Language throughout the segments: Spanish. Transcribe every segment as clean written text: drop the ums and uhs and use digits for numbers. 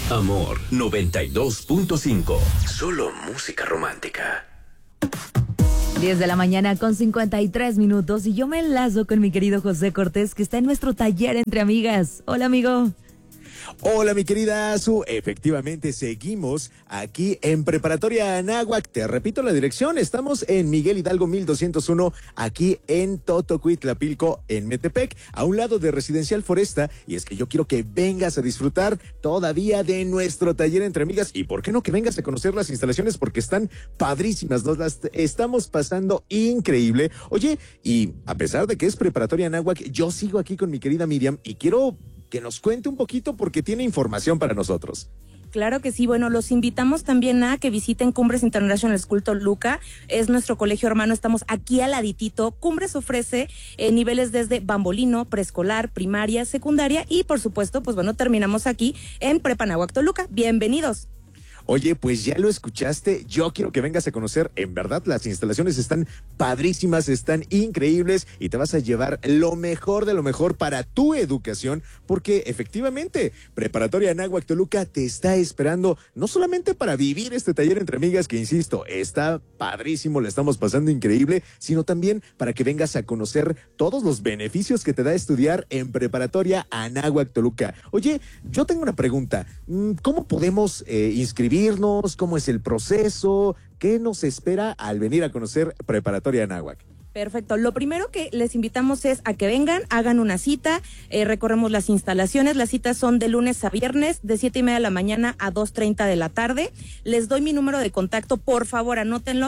Amor 92.5. Solo música romántica. 10 de la mañana con 53 minutos y yo me enlazo con mi querido José Cortés, que está en nuestro taller entre amigas. Hola, amigo. Hola, mi querida Azu. Efectivamente, seguimos aquí en Preparatoria Anáhuac. Te repito la dirección. Estamos en Miguel Hidalgo 1201, aquí en Totocuitlapilco, en Metepec, a un lado de Residencial Foresta. Y es que yo quiero que vengas a disfrutar todavía de nuestro taller entre amigas. Y por qué no que vengas a conocer las instalaciones, porque están padrísimas. Nos las estamos pasando increíble. Oye, y a pesar de que es Preparatoria Anáhuac, yo sigo aquí con mi querida Miriam y quiero que nos cuente un poquito porque tiene información para nosotros. Claro que sí, bueno, los invitamos también a que visiten Cumbres International School Toluca, es nuestro colegio hermano, estamos aquí al laditito. Cumbres ofrece niveles desde bambolino, preescolar, primaria, secundaria y por supuesto, pues bueno, terminamos aquí en Prepa Anáhuac Toluca. Bienvenidos. Oye, pues ya lo escuchaste, yo quiero que vengas a conocer, en verdad las instalaciones están padrísimas, están increíbles y te vas a llevar lo mejor de lo mejor para tu educación, porque efectivamente, Preparatoria Anáhuac Toluca te está esperando, no solamente para vivir este taller entre amigas, que insisto, está padrísimo, le estamos pasando increíble, sino también para que vengas a conocer todos los beneficios que te da estudiar en Preparatoria Anáhuac Toluca. Oye, yo tengo una pregunta, ¿cómo podemos inscribirnos? ¿Cómo es el proceso? ¿Qué nos espera al venir a conocer Preparatoria Anáhuac? Perfecto. Lo primero que les invitamos es a que vengan, hagan una cita, recorremos las instalaciones. Las citas son de lunes a viernes, de 7:30 de la mañana a 2:30 de la tarde. Les doy mi número de contacto, por favor, anótenlo,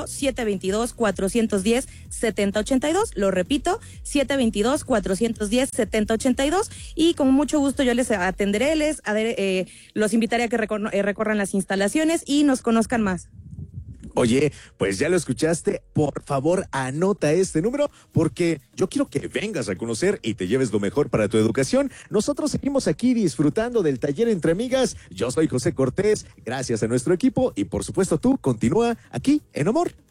722-410-7082. Lo repito, 722-410-7082. Y con mucho gusto yo les atenderé, los invitaré a que recorran las instalaciones y nos conozcan más. Oye, pues ya lo escuchaste, por favor anota este número porque yo quiero que vengas a conocer y te lleves lo mejor para tu educación. Nosotros seguimos aquí disfrutando del taller entre amigas. Yo soy José Cortés, gracias a nuestro equipo y por supuesto tú continúa aquí en Amor